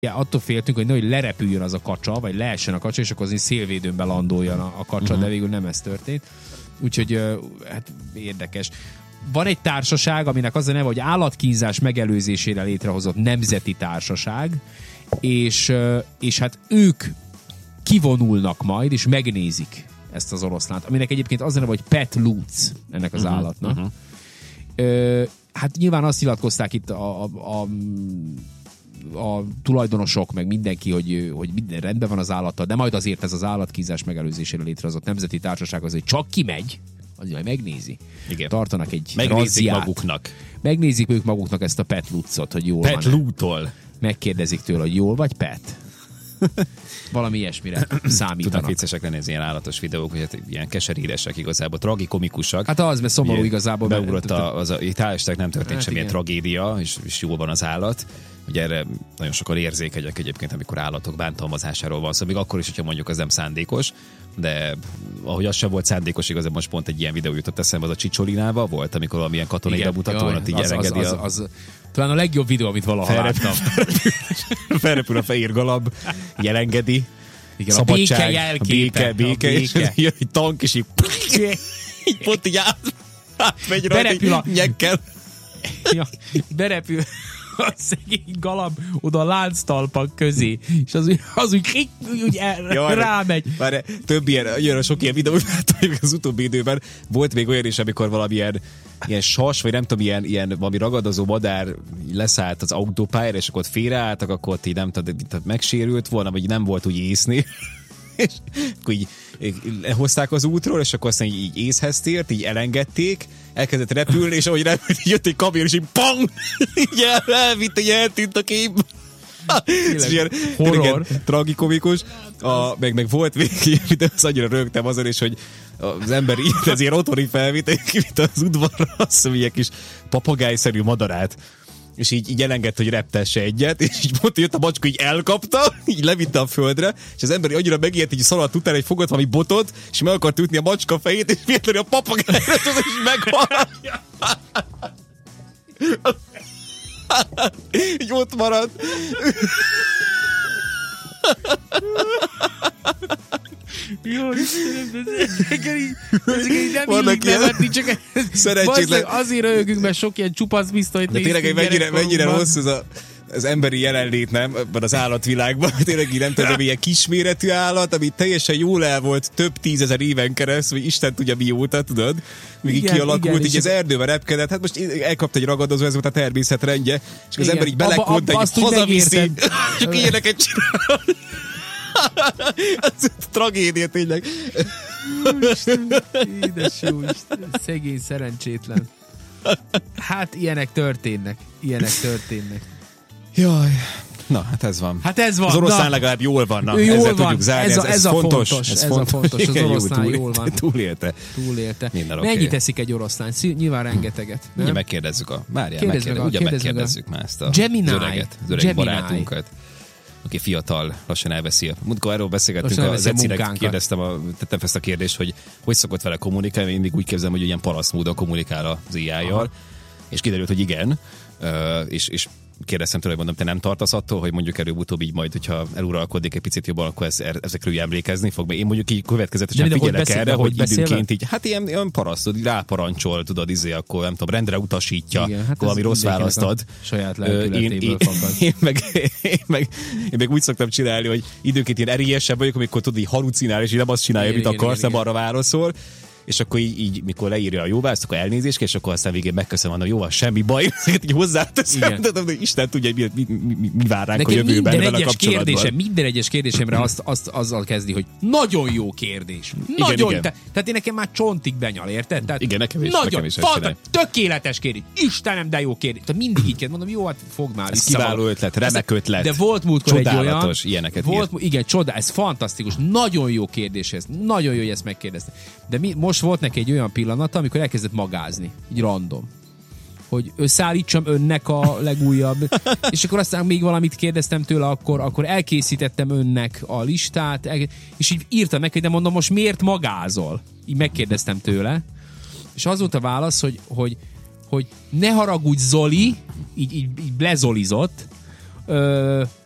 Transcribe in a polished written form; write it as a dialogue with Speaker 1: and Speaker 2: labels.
Speaker 1: attól féltünk, hogy nehogy lerepüljön az a kacsa, vagy leessen a kacsa, és akkor az szélvédőnbe landoljon a kacsa, de végül nem ez történt. Úgyhogy hát érdekes. Van egy társaság, aminek az a neve, hogy állatkínzás megelőzésére létrehozott nemzeti társaság, és hát ők kivonulnak majd, és megnézik ezt az oroszlánt, aminek egyébként az a neve, hogy Pet Lutz ennek az állatnak. Hát nyilván azt nyilatkozták itt a tulajdonosok, meg mindenki, hogy minden rendben van az állattal, de majd azért ez az állatkínzás megelőzésére létrehozott nemzeti társaság az, hogy csak kimegy, az majd megnézi. Igen. Tartanak egy razziát.
Speaker 2: Maguknak.
Speaker 1: Megnézik ők maguknak ezt a Pet Lutzot, hogy jól
Speaker 2: Pet Lutól.
Speaker 1: Megkérdezik tőle, hogy jól vagy, Pet? Valami ilyesmire számítanak.
Speaker 2: Tudnak viccesek lenni ez ilyen állatos videók, hogy hát ilyen keserítesek igazából, tragikomikusak.
Speaker 1: Hát az, mert szomorú igazából.
Speaker 2: Beugrott itt hál' Istennek nem történt hát semmilyen tragédia, és jól van az állat. Ugye erre nagyon sokan érzékenyek egyébként, amikor állatok bántalmazásáról van szó, még akkor is, hogyha mondjuk az nem szándékos, de ahogy az sem volt szándékos, igazából most pont egy ilyen videó jutott eszembe, az a Csicsolinával volt, amikor valamilyen katonai bemutatón így elengedi
Speaker 1: az talán a legjobb videó, amit valaha láttam.
Speaker 2: Felrepül a fehér galab, így elengedi.
Speaker 1: Igen,
Speaker 2: szabadság,
Speaker 1: a béke jelképe.
Speaker 2: Béke. És jön egy tank, és így pont így átmegy rajta, így nyekkel.
Speaker 1: Ja, berepül a szegény galab oda a lánctalpak közé, és az úgy rámegy.
Speaker 2: Már több ilyen, sok ilyen videót láttam az utóbbi időben. Volt még olyan is, amikor valamilyen ilyen sas, vagy nem tudom, ilyen valami ragadozó madár leszállt az autópályára, és akkor ott félreálltak, akkor ott így nem tudom, megsérült volna, vagy nem volt úgy észni. És akkor így lehozták az útról, és akkor aztán így észhez tért, így elengedték, elkezdett repülni, és ahogy repült, jött egy kamion, és így pang! Így elvitt, így eltűnt a kép. Ez ilyen horror. Tragikomikus. Meg volt végig, de az annyira rögtem azon is, hogy az ember így, ez ilyen otthoni felvitt az udvarra, azt hiszem, ilyen kis papagájszerű madarát. És így elengedte, hogy reptesse egyet, és így pont jött a macska, így elkapta, így levitte a földre, és az ember annyira megijedt, így szaladt utána, hogy fogott valami botot, és meg akart ütni a macska fejét, és véletlenül a papagájra tudod, és meghalt. Így ott maradt.
Speaker 1: Jó, Istenem, ezeket így nem illik nevetni, csak szerencsétlen. Azért röhögünk, mert sok ilyen csupasz biztonyt néztünk.
Speaker 2: De tényleg mennyire rossz az emberi jelenlét, nem? Ebben az állatvilágban. Tényleg így nem tudom, ilyen kisméretű állat, ami teljesen jól el volt több 10 000 éven keresztül, vagy Isten tudja mióta, tudod? Még így kialakult, így az erdőben repkedett. Hát most elkapta egy ragadozó, ez volt a természet rendje, és az ember így belekont, egy hazaviszi, csak ilyeneket csinál. Ez tragédia tényleg.
Speaker 1: Édes jó Isten, szegény szerencsétlen. Hát ilyenek történnek.
Speaker 2: Jaj. Na, hát ez van.
Speaker 1: Az
Speaker 2: oroszlán legalább jól van. Na,
Speaker 1: jól
Speaker 2: ezzel
Speaker 1: van.
Speaker 2: tudjuk zárni. Ez fontos.
Speaker 1: Ez fontos. Az oroszlán jól van.
Speaker 2: Túlélte.
Speaker 1: Mennyit teszik egy oroszlán? Nyilván rengeteget.
Speaker 2: Ugye megkérdezzük megkérdezzük már ezt az öreg barátunkat, aki fiatal, lassan elveszi. Múltkor erről beszélgettünk, az Ecinek tettem ezt a kérdést, hogy szokott vele kommunikálni, én mindig úgy képzelem, hogy ilyen paraszt módon kommunikál az AI-jal, és kiderült, hogy igen, és kérdeztem tőle, hogy mondom, te nem tartasz attól, hogy mondjuk előbb-utóbb így majd, hogyha eluralkodik egy picit jobban, akkor ezekről emlékezni fog. Mert én mondjuk így következetesen figyelek erre, hogy időnként így, hát ilyen parasztod, ráparancsol, tudod, akkor nem tudom, rendre utasítja, igen, hát valami rossz választ ad.
Speaker 1: Saját lelkületéből fakad.
Speaker 2: Én meg úgy szoktam csinálni, hogy időnként ilyen erélyesebb vagyok, amikor tudod, így halucinál, és így nem azt csinálja, amit akarsz, nem arra válaszol. És akkor így mikor leírja a jó választ, akkor elnézést, és akkor aztán végén megköszönöm, hogy jó, van, semmi baj, ezeket így hozzáteszem, de Isten tudja, hogy mi vár ránk a jövőben vele kapcsolatban.
Speaker 1: Minden egyes kérdésemre azzal kezdi, hogy nagyon jó kérdés. Nagyon,
Speaker 2: igen.
Speaker 1: Tehát én nekem már csontig benyal, érted? Tehát
Speaker 2: igen, nekem is.
Speaker 1: Nagyon, tökéletes kérdés. Istenem, de jó kérdés. Tehát mindig így kell mondom, jó, hát fog már.
Speaker 2: Ez kiváló ötlet, remek ötlet.
Speaker 1: De volt múltkor egy olyan.
Speaker 2: Ilyeneket
Speaker 1: igen, ez fantasztikus. Nagyon jó kérdés ez. Nagyon jó, hogy ezt megkérdezte. De most volt neki egy olyan pillanata, amikor elkezdett magázni, így random, hogy összeállítsam önnek a legújabb, és akkor aztán még valamit kérdeztem tőle, akkor elkészítettem önnek a listát, és így írtam neki, de mondom, most miért magázol? Így megkérdeztem tőle, és az volt a válasz, hogy ne haragudj, Zoli, így lezolizott,